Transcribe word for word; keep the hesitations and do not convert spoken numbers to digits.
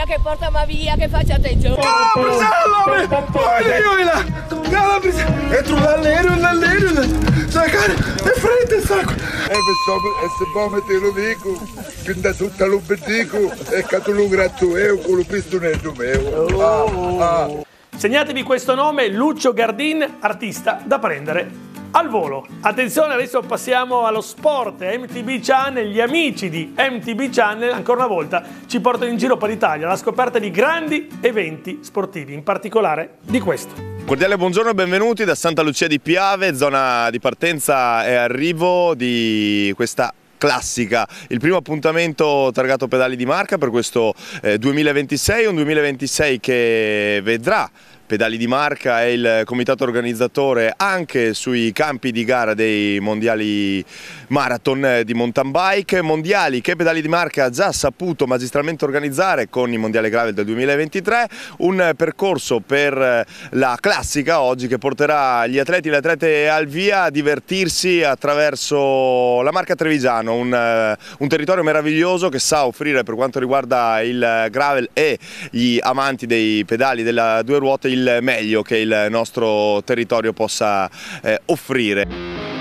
via, che porta ma via, che faccia attenzione. Oh, Bruxelles, poi là, entro l'allero, l'allero, sacare, è freddo il sacco. E se vuoi te lo dico, che da tutta l'obbedico, e che tu lo gratto io con lo pistonetto mio. Ah, ah. Segnatevi questo nome, Lucio Gardin, artista da prendere al volo. Attenzione, adesso passiamo allo sport. M T B Channel, gli amici di M T B Channel ancora una volta ci portano in giro per l'Italia alla scoperta di grandi eventi sportivi, in particolare di questo. Cordiale buongiorno e benvenuti da Santa Lucia di Piave, zona di partenza e arrivo di questa classica, il primo appuntamento targato Pedali di Marca per questo eh, duemilaventisei, un duemilaventisei che vedrà Pedali di Marca e il comitato organizzatore anche sui campi di gara dei mondiali marathon di mountain bike, mondiali che Pedali di Marca ha già saputo magistralmente organizzare con i mondiali gravel del duemilaventitré, un percorso per la classica oggi che porterà gli atleti e le atlete al via a divertirsi attraverso la Marca Trevigiano, un, un territorio meraviglioso che sa offrire per quanto riguarda il gravel e gli amanti dei pedali della due ruote il meglio che il nostro territorio possa eh, offrire.